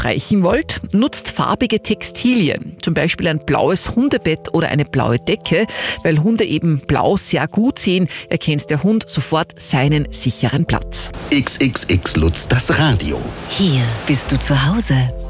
streichen wollt, nutzt farbige Textilien, zum Beispiel ein blaues Hundebett oder eine blaue Decke. Weil Hunde eben blau sehr gut sehen, erkennt der Hund sofort seinen sicheren Platz. XXX Lutz, das Radio. Hier bist du zu Hause.